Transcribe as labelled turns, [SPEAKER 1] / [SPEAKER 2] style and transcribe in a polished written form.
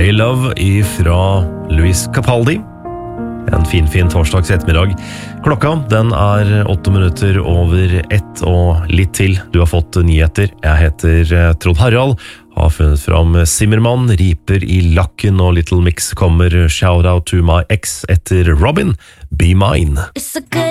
[SPEAKER 1] Real Love ifra Luis Capaldi. En fin torsdags ettermiddag. Klokka, den 8 minutter over 1 og litt til. Du har fått nyheter. Jeg heter Trond Harald, har funnet fram Zimmermann, riper i lakken, og Little Mix kommer Shout Out to My Ex etter Robin, Be Mine.